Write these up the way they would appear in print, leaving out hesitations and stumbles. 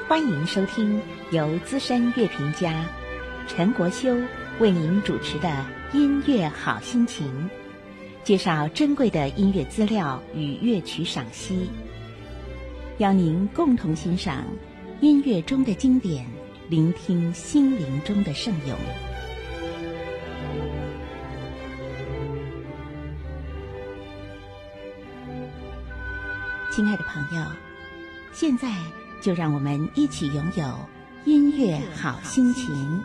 欢迎收听由资深乐评家陈国修为您主持的音乐好心情，介绍珍贵的音乐资料与乐曲赏析，邀您共同欣赏音乐中的经典，聆听心灵中的圣咏。亲爱的朋友，现在就让我们一起拥有音乐好心情。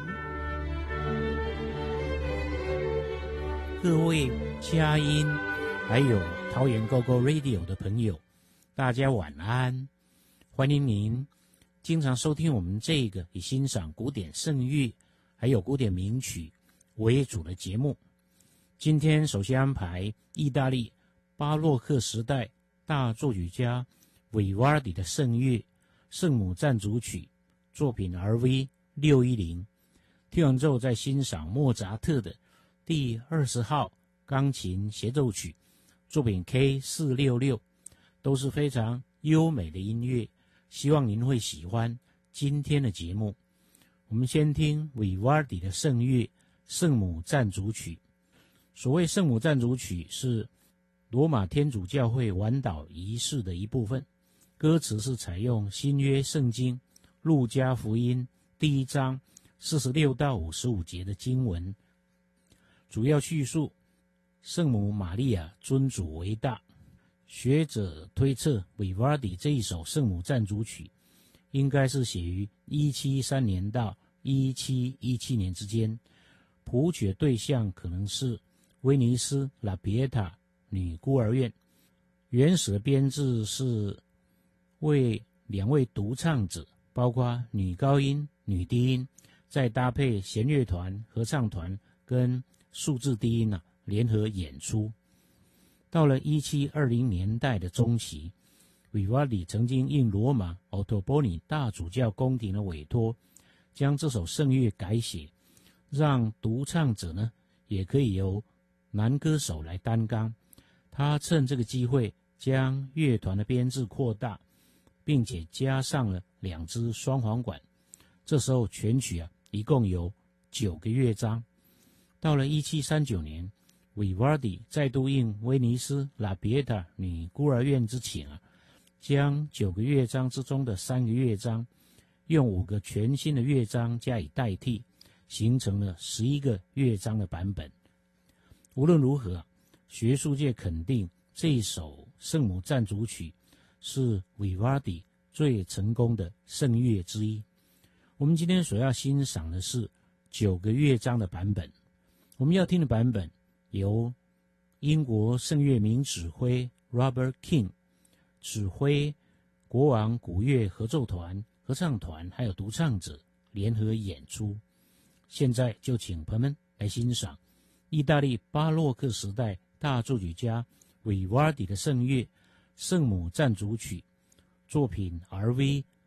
各位佳音还有桃园 GoGo Radio 的朋友，大家晚安。欢迎您经常收听我们这个以欣赏古典圣乐还有古典名曲为主的节目。今天首先安排意大利巴洛克时代大作曲家维瓦尔第的圣乐圣母赞主曲作品 RV610， 听完之后再欣赏莫扎特的第20号钢琴协奏曲作品 K466， 都是非常优美的音乐，希望您会喜欢今天的节目。我们先听维瓦尔第的圣乐圣母赞主曲。所谓圣母赞主曲是罗马天主教会晚祷仪式的一部分，歌词是采用新约圣经路加福音第1章46到55节的经文，主要叙述圣母玛利亚尊主为大。学者推测维瓦尔第这一首圣母赞主曲应该是写于1713年到1717年之间，谱曲的对象可能是威尼斯拉比塔女孤儿院。原始的编制是为2位独唱者，包括女高音、女低音，再搭配弦乐团、合唱团跟数字低音联合演出。到了1720年代的中期，维瓦尔第曾经应罗马奥托波尼大主教宫廷的委托，将这首圣乐改写，让独唱者也可以由男歌手来担纲。他趁这个机会将乐团的编制扩大，并且加上了2支双簧管。这时候全曲一共有9个乐章。到了1739年，维瓦尔第再度应威尼斯拉比塔女孤儿院之请将9个乐章之中的3个乐章用5个全新的乐章加以代替，形成了11个乐章的版本。无论如何，学术界肯定这一首圣母赞主曲是维瓦尔第最成功的圣乐之一。我们今天所要欣赏的是9个乐章的版本。我们要听的版本由英国圣乐名指挥 Robert King 指挥国王古乐合奏团、合唱团还有独唱者联合演出。现在就请朋友们来欣赏意大利巴洛克时代大作曲家维瓦尔第的圣乐圣母赞主曲作品